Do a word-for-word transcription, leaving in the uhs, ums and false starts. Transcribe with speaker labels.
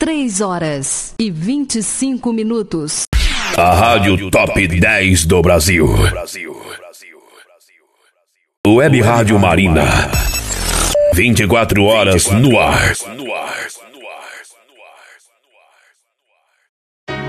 Speaker 1: três horas e vinte e cinco minutos.
Speaker 2: A Rádio Top dez do Brasil. Web Rádio Marina. vinte e quatro horas no ar.